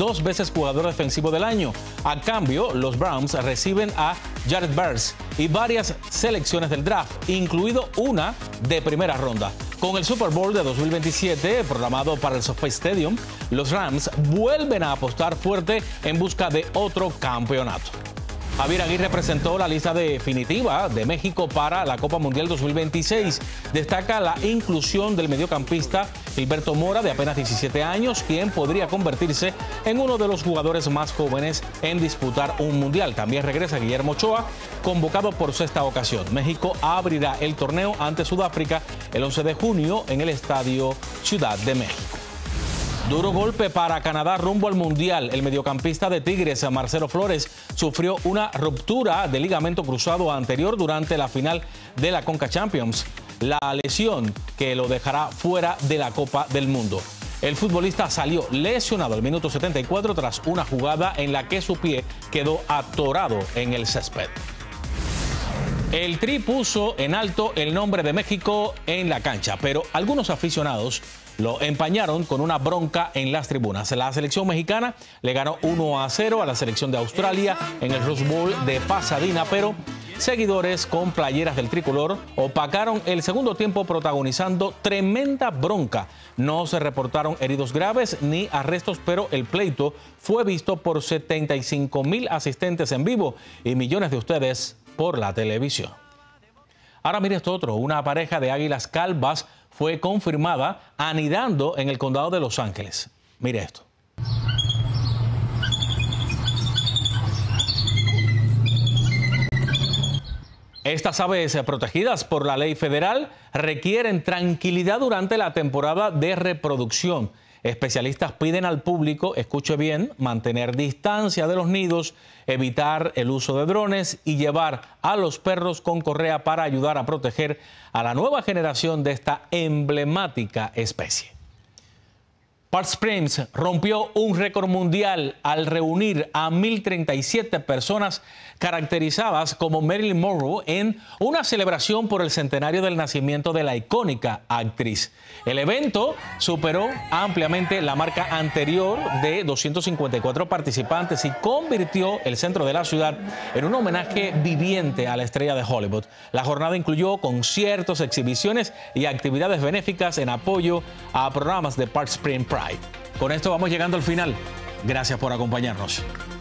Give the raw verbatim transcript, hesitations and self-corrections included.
dos veces jugador defensivo del año. A cambio, los Browns reciben a Jared Verse y varias selecciones del draft, incluido una de primera ronda. Con el Super Bowl de dos mil veintisiete programado para el SoFi Stadium, los Rams vuelven a apostar fuerte en busca de otro campeonato. Javier Aguirre presentó la lista definitiva de México para la Copa Mundial dos mil veintiséis. Destaca la inclusión del mediocampista Gilberto Mora, de apenas diecisiete años, quien podría convertirse en uno de los jugadores más jóvenes en disputar un mundial. También regresa Guillermo Ochoa, convocado por sexta ocasión. México abrirá el torneo ante Sudáfrica el once de junio en el Estadio Ciudad de México. Duro golpe para Canadá rumbo al Mundial. El mediocampista de Tigres, Marcelo Flores, sufrió una ruptura de ligamento cruzado anterior durante la final de la Conca Champions. La lesión que lo dejará fuera de la Copa del Mundo. El futbolista salió lesionado al minuto setenta y cuatro tras una jugada en la que su pie quedó atorado en el césped. El Tri puso en alto el nombre de México en la cancha, pero algunos aficionados lo empañaron con una bronca en las tribunas. La selección mexicana le ganó uno a cero a la selección de Australia en el Rose Bowl de Pasadena, pero seguidores con playeras del tricolor opacaron el segundo tiempo protagonizando tremenda bronca. No se reportaron heridos graves ni arrestos, pero el pleito fue visto por setenta y cinco mil asistentes en vivo y millones de ustedes por la televisión. Ahora mire esto otro, una pareja de águilas calvas fue confirmada anidando en el condado de Los Ángeles. Mire esto. Estas aves protegidas por la ley federal requieren tranquilidad durante la temporada de reproducción. Especialistas piden al público, escuche bien, mantener distancia de los nidos, evitar el uso de drones y llevar a los perros con correa para ayudar a proteger a la nueva generación de esta emblemática especie. Palm Springs rompió un récord mundial al reunir a mil treinta y siete personas caracterizadas como Marilyn Monroe en una celebración por el centenario del nacimiento de la icónica actriz. El evento superó ampliamente la marca anterior de doscientos cincuenta y cuatro participantes y convirtió el centro de la ciudad en un homenaje viviente a la estrella de Hollywood. La jornada incluyó conciertos, exhibiciones y actividades benéficas en apoyo a programas de Palm Springs Pride. Con esto vamos llegando al final. Gracias por acompañarnos.